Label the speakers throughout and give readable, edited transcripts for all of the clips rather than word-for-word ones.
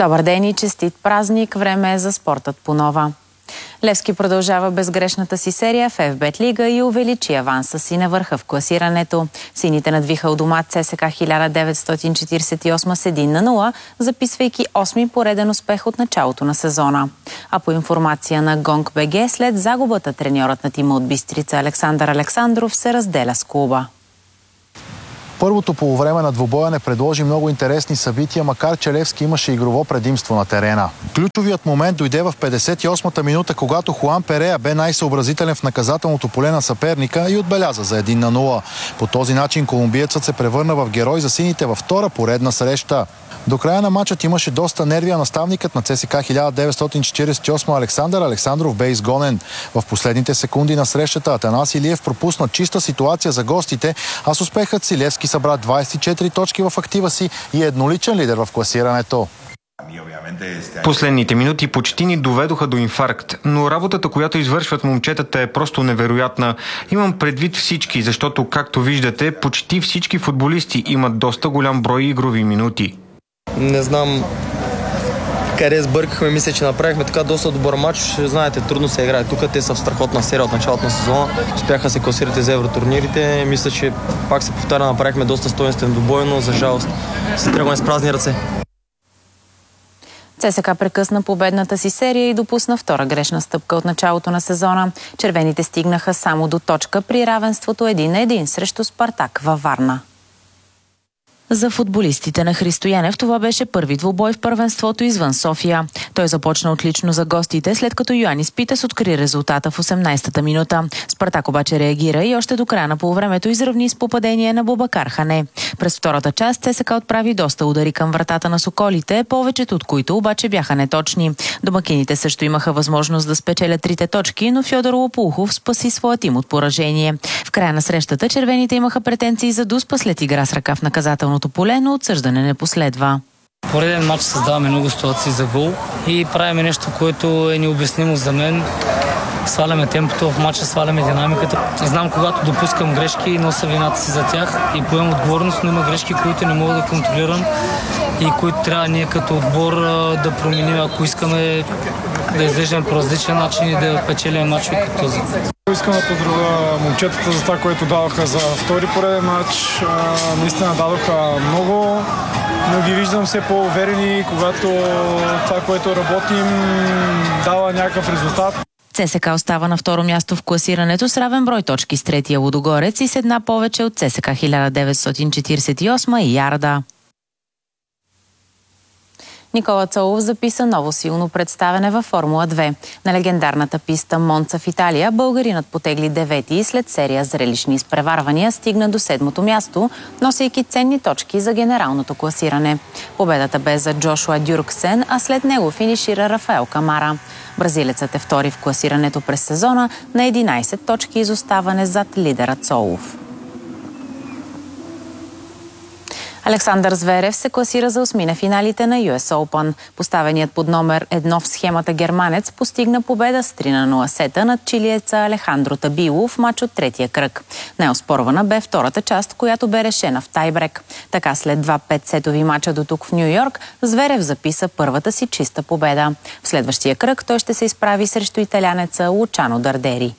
Speaker 1: Добър ден и честит празник! Време е за спортът по нова. Левски продължава безгрешната си серия в ФБ Лига и увеличи аванса си на върха в класирането. Сините надвиха у дома ЦСКА 1948 с 1-0, записвайки 8-ми пореден успех от началото на сезона. А по информация на Гонг.бг, след загубата треньорът на тима от Бистрица Александър Александров се разделя с клуба.
Speaker 2: Първото полувреме на двубоя не предложи много интересни събития, макар че Левски имаше игрово предимство на терена. Ключовият момент дойде в 58-та минута, когато Хуан Перея бе най-съобразителен в наказателното поле на съперника и отбеляза за 1-0. По този начин колумбиецът се превърна в герой за сините във втора поредна среща. До края на матчът имаше доста нерви, а наставникът на ЦСКА 1948 Александър Александров бе изгонен. В последните секунди на срещата Атанас Илиев пропусна чиста ситуация за гостите, а с успехът си Левски събра 24 точки в актива си и едноличен лидер в класирането.
Speaker 3: Последните минути почти ни доведоха до инфаркт, но работата, която извършват момчетата, е просто невероятна. Имам предвид всички, защото, както виждате, почти всички футболисти имат доста голям брой игрови минути.
Speaker 4: Не знам къде сбъркахме, мисля, че направихме така доста добър матч. Знаете, трудно се играе. Тук те са в страхотна серия от началото на сезона. Успяха се класирате за евротурнирите. Мисля, че пак се повтаря, направихме доста стойностен двубой, но за жалост се тръгваме с празни ръце.
Speaker 1: ЦСКА прекъсна победната си серия и допусна втора грешна стъпка от началото на сезона. Червените стигнаха само до точка при равенството 1-1 срещу Спартак във Варна. За футболистите на Христо Янев това беше първи двубой в първенството извън София. Той започна отлично за гостите, след като Йоанис Питес откри резултата в 18-та минута. Спартак обаче реагира и още до края на полувремето изравни с попадение на Бубакар Хане. През втората част ЦСКА отправи доста удари към вратата на Соколите, повечето от които обаче бяха неточни. Домакините също имаха възможност да спечелят 3 точки, но Фьодор Лопухов спаси своя тим от поражение. В края на срещата червените имаха претенции за дуспа след игра с ръка в наказателното поле, но отсъждане не последва.
Speaker 5: Пореден матч създаваме много ситуации за гол и правим нещо, което е необяснимо за мен. Сваляме темпото в матча, сваляме динамиката. Знам, когато допускам грешки, нося вината си за тях и поемам отговорност, но има грешки, които не мога да контролирам и които трябва ние като отбор да променим, ако искаме да изглеждаме по различен начин и да печелим матчове като този.
Speaker 6: Искам да поздравя момчетата за това, което дадоха за втори пореден матч. Наистина дадоха много, но ги виждам все по-уверени, когато това, което работим, дава някакъв резултат.
Speaker 1: ЦСКА остава на второ място в класирането с равен брой точки с третия Лудогорец и с една повече от ЦСКА 1948 и Ярда. Никола Цолов записа ново силно представяне във Формула 2. На легендарната писта Монца в Италия българинът потегли 9-ти и след серия зрелищни изпреварвания стигна до 7-то място, носейки ценни точки за генералното класиране. Победата бе за Джошуа Дюрксен, а след него финишира Рафаел Камара. Бразилецът е втори в класирането през сезона на 11 точки изоставане зад лидера Цолов. Александър Зверев се класира за осмина финалите на US Open. Поставеният под номер 1 в схемата германец постигна победа с 3-0 сета над чилиеца Алехандро Табило в мач от третия кръг. Най-оспорвана бе втората част, която бе решена в тайбрек. Така след 2 5-сетови мача до тук в Ню Йорк, Зверев записа първата си чиста победа. В следващия кръг той ще се изправи срещу италянеца Лучано Дардери.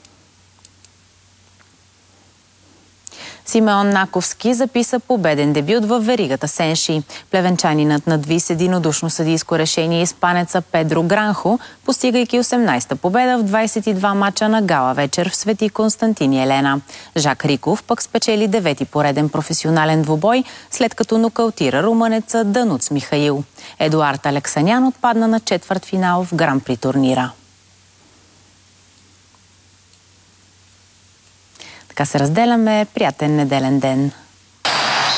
Speaker 1: Симеон Наковски записа победен дебют в веригата Сенши. Плевенчанинът надви с единодушно съдийско решение испанеца Педро Гранхо, постигайки 18-та победа в 22 мача на гала вечер в Свети Константин и Елена. Жак Риков пък спечели 9-ти пореден професионален двубой, след като нокаутира румънеца Дануц Михаил. Едуард Алексанян отпадна на четвъртфинал в Гран-при турнира. Така се разделяме. Приятен неделен ден!